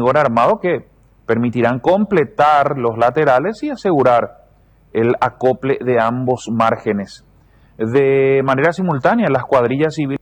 hormigón armado que permitirán completar los laterales y asegurar el acople de ambos márgenes. De manera simultánea, las cuadrillas civiles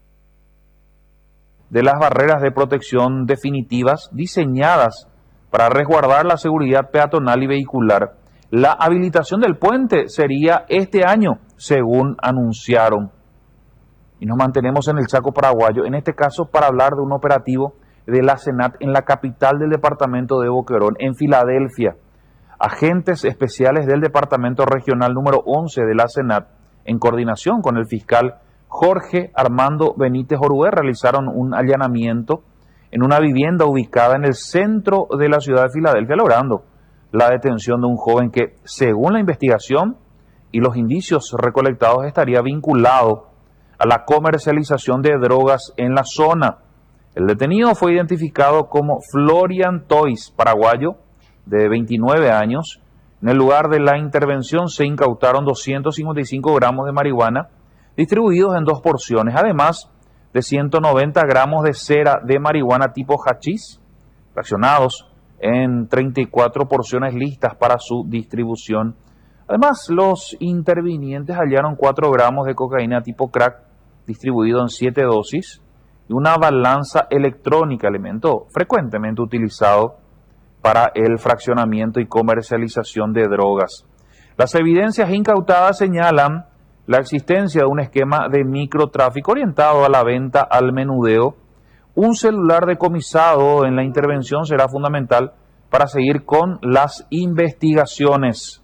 de las barreras de protección definitivas diseñadas para resguardar la seguridad peatonal y vehicular. La habilitación del puente sería este año, según anunciaron. Y nos mantenemos en el Chaco paraguayo, en este caso para hablar de un operativo de la SENAT en la capital del departamento de Boquerón, en Filadelfia. Agentes especiales del departamento regional número 11 de la SENAT, en coordinación con el fiscal Jorge Armando Benítez Orué, realizaron un allanamiento en una vivienda ubicada en el centro de la ciudad de Filadelfia, logrando la detención de un joven que, según la investigación y los indicios recolectados, estaría vinculado a la comercialización de drogas en la zona. El detenido fue identificado como Florian Toys, paraguayo, de 29 años. En el lugar de la intervención se incautaron 255 gramos de marihuana, distribuidos en 2 porciones, además de 190 gramos de cera de marihuana tipo hachís, fraccionados en 34 porciones listas para su distribución. Además, los intervinientes hallaron 4 gramos de cocaína tipo crack, distribuido en 7 dosis, y una balanza electrónica, elemento frecuentemente utilizado para el fraccionamiento y comercialización de drogas. Las evidencias incautadas señalan la existencia de un esquema de microtráfico orientado a la venta al menudeo. Un celular decomisado en la intervención será fundamental para seguir con las investigaciones.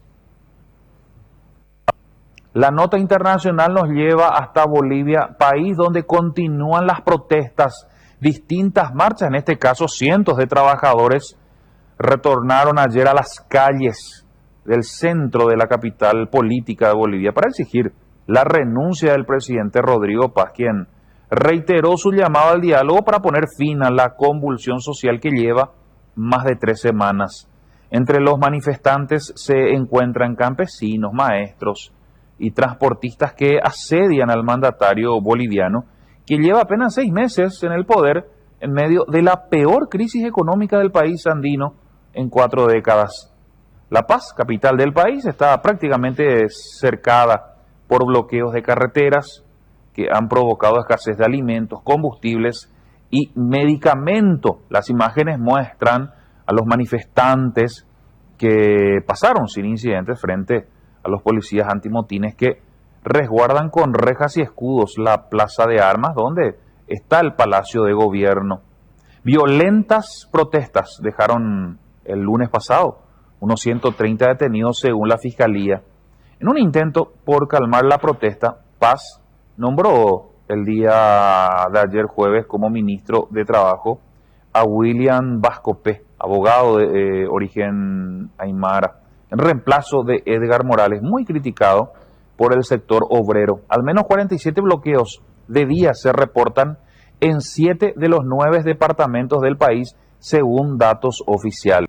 La nota internacional nos lleva hasta Bolivia, país donde continúan las protestas, distintas marchas, en este caso cientos de trabajadores retornaron ayer a las calles del centro de la capital política de Bolivia para exigir la renuncia del presidente Rodrigo Paz, quien reiteró su llamado al diálogo para poner fin a la convulsión social que lleva más de 3 semanas. Entre los manifestantes se encuentran campesinos, maestros y transportistas que asedian al mandatario boliviano, que lleva apenas 6 meses en el poder en medio de la peor crisis económica del país andino en 4 décadas. La Paz, capital del país, está prácticamente cercada por bloqueos de carreteras que han provocado escasez de alimentos, combustibles y medicamento. Las imágenes muestran a los manifestantes que pasaron sin incidentes frente a los policías antimotines que resguardan con rejas y escudos la plaza de armas donde está el Palacio de Gobierno. Violentas protestas dejaron el lunes pasado unos 130 detenidos según la Fiscalía. En un intento por calmar la protesta, Paz nombró el día de ayer jueves como ministro de Trabajo a William Vascopé, abogado de origen aymara, en reemplazo de Edgar Morales, muy criticado por el sector obrero. Al menos 47 bloqueos de día se reportan en 7 de los 9 departamentos del país, según datos oficiales.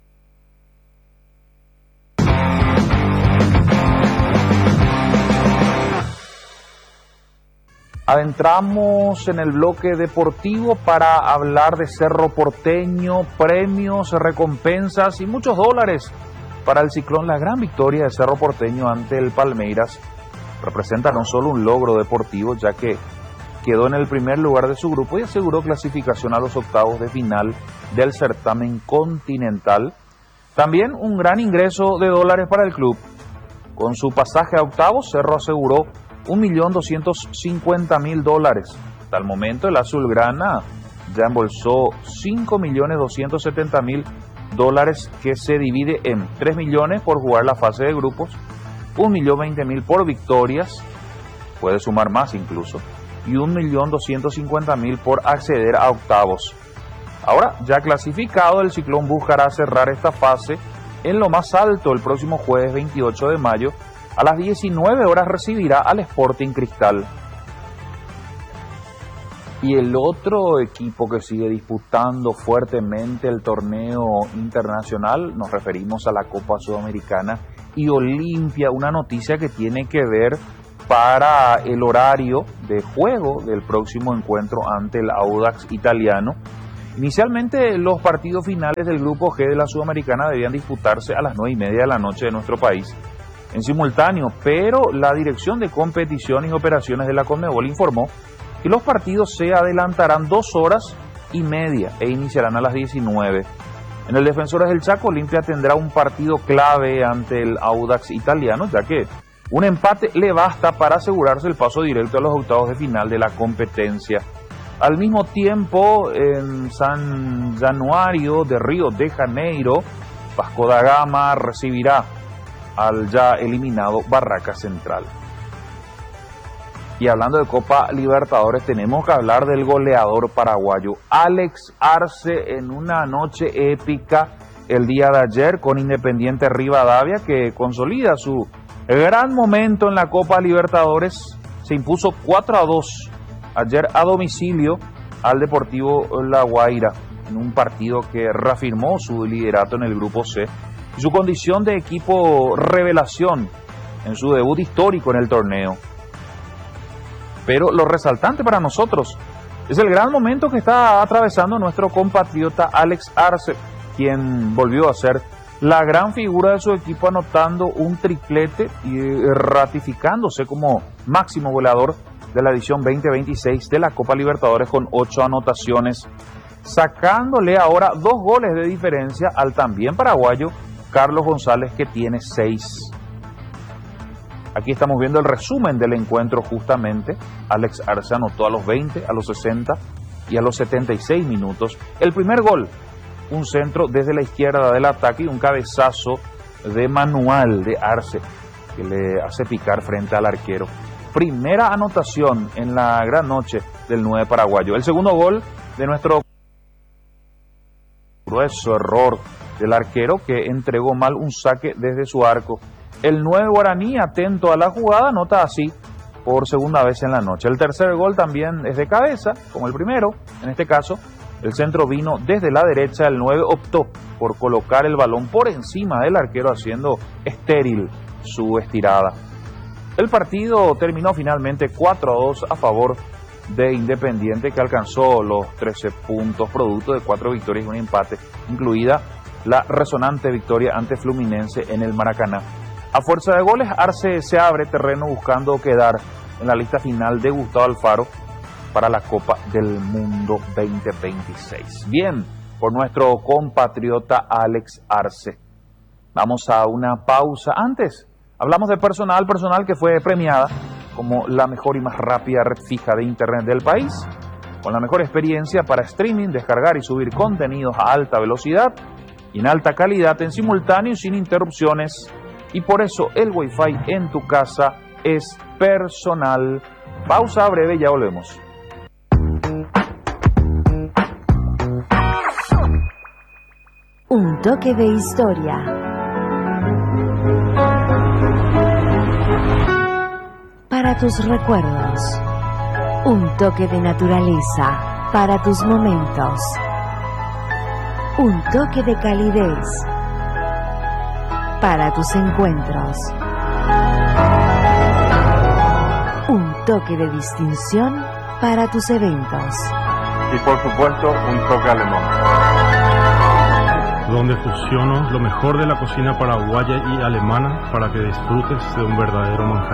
Adentramos en el bloque deportivo para hablar de Cerro Porteño, premios, recompensas y muchos dólares para el Ciclón. La gran victoria de Cerro Porteño ante el Palmeiras representa no solo un logro deportivo, ya que quedó en el primer lugar de su grupo y aseguró clasificación a los octavos de final del certamen continental. También un gran ingreso de dólares para el club. Con su pasaje a octavos, Cerro aseguró $1.250.000. Hasta el momento el azulgrana ya embolsó $5.270.000, que se divide en $3 millones por jugar la fase de grupos, $1.020.000 por victorias, puede sumar más incluso, y $1.250.000 por acceder a octavos. Ahora, ya clasificado, el Ciclón buscará cerrar esta fase en lo más alto el próximo jueves 28 de mayo, a las 19 horas recibirá al Sporting Cristal. Y el otro equipo que sigue disputando fuertemente el torneo internacional, nos referimos a la Copa Sudamericana y Olimpia, una noticia que tiene que ver para el horario de juego del próximo encuentro ante el Audax italiano. Inicialmente los partidos finales del Grupo G de la Sudamericana debían disputarse a las 9:30 de la noche de nuestro país en simultáneo, pero la Dirección de Competiciones y Operaciones de la Conmebol informó que los partidos se adelantarán 2:30 e iniciarán a las 19. En el Defensores del Chaco, Olimpia tendrá un partido clave ante el Audax italiano, ya que un empate le basta para asegurarse el paso directo a los octavos de final de la competencia. Al mismo tiempo, en San Januario de Río de Janeiro, Vasco da Gama recibirá al ya eliminado Barraca Central. Y hablando de Copa Libertadores, tenemos que hablar del goleador paraguayo Alex Arce en una noche épica el día de ayer con Independiente Rivadavia, que consolida su gran momento en la Copa Libertadores. Se impuso 4-2 ayer a domicilio al Deportivo La Guaira, en un partido que reafirmó su liderato en el Grupo C y su condición de equipo revelación en su debut histórico en el torneo. Pero lo resaltante para nosotros es el gran momento que está atravesando nuestro compatriota Alex Arce, quien volvió a ser la gran figura de su equipo, anotando un triplete y ratificándose como máximo goleador de la edición 2026 de la Copa Libertadores con 8 anotaciones, sacándole ahora 2 goles de diferencia al también paraguayo Carlos González, que tiene 6. Aquí estamos viendo el resumen del encuentro justamente. Alex Arce anotó a los 20, a los 60 y a los 76 minutos. El primer gol, un centro desde la izquierda del ataque y un cabezazo de manual de Arce que le hace picar frente al arquero. Primera anotación en la gran noche del 9 paraguayo. El segundo gol de nuestro grueso error del arquero, que entregó mal un saque desde su arco. El 9 guaraní, atento a la jugada, anota así por segunda vez en la noche. El tercer gol también es de cabeza, como el primero. En este caso, el centro vino desde la derecha. El 9 optó por colocar el balón por encima del arquero, haciendo estéril su estirada. El partido terminó finalmente 4-2 a favor de Independiente, que alcanzó los 13 puntos, producto de 4 victorias y un empate, incluida la resonante victoria ante Fluminense en el Maracaná. A fuerza de goles, Arce se abre terreno buscando quedar en la lista final de Gustavo Alfaro para la Copa del Mundo 2026. Bien, por nuestro compatriota Alex Arce. Vamos a una pausa. Antes, hablamos de personal que fue premiada como la mejor y más rápida red fija de internet del país, con la mejor experiencia para streaming, descargar y subir contenidos a alta velocidad y en alta calidad en simultáneo y sin interrupciones. Y por eso el Wi-Fi en tu casa es personal. Pausa breve, ya volvemos. Un toque de historia. Para tus recuerdos. Un toque de naturaleza para tus momentos. Un toque de calidez para tus encuentros. Un toque de distinción para tus eventos. Y por supuesto, un toque alemán, donde fusiono lo mejor de la cocina paraguaya y alemana para que disfrutes de un verdadero manjar.